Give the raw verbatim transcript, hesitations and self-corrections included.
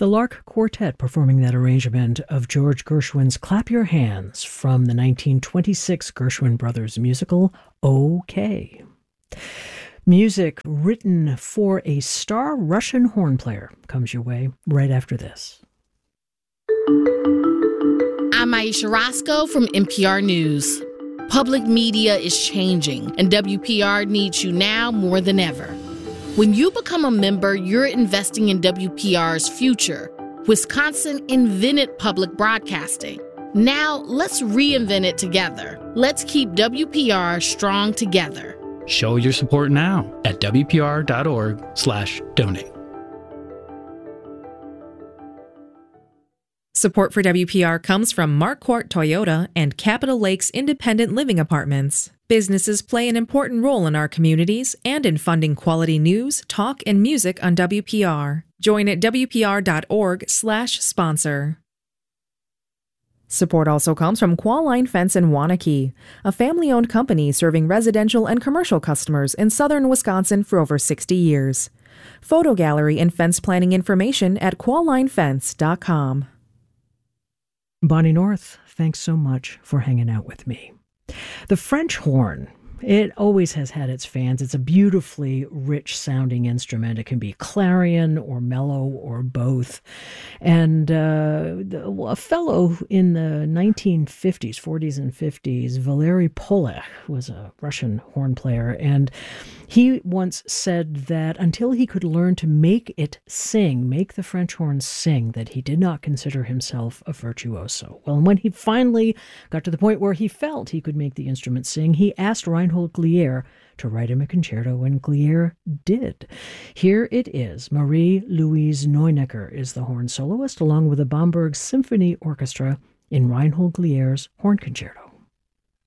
The Lark Quartet performing that arrangement of George Gershwin's Clap Your Hands from the nineteen twenty-six Gershwin Brothers musical, OK. Music written for a star Russian horn player comes your way right after this. I'm Aisha Roscoe from N P R News. Public media is changing, and W P R needs you now more than ever. When you become a member, you're investing in W P R's future. Wisconsin invented public broadcasting. Now, let's reinvent it together. Let's keep W P R strong together. Show your support now at W P R dot org slash donate. Support for W P R comes from Marquardt Toyota and Capitol Lakes Independent Living Apartments. Businesses play an important role in our communities and in funding quality news, talk, and music on W P R. Join at W P R dot org slash sponsor. Support also comes from Qualline Fence in Waunakee, a family-owned company serving residential and commercial customers in southern Wisconsin for over sixty years. Photo gallery and fence planning information at qualline fence dot com. Bonnie North, thanks so much for hanging out with me. The French horn, it always has had its fans. It's a beautifully rich-sounding instrument. It can be clarion or mellow or both. And uh, a fellow in the nineteen fifties, forties and fifties, Valery Polek, was a Russian horn player, and he once said that until he could learn to make it sing, make the French horn sing, that he did not consider himself a virtuoso. Well, and when he finally got to the point where he felt he could make the instrument sing, he asked Reinhold Glier to write him a concerto, and Glier did. Here it is. Marie-Louise Neunecker is the horn soloist, along with the Bamberg Symphony Orchestra in Reinhold Glier's Horn Concerto.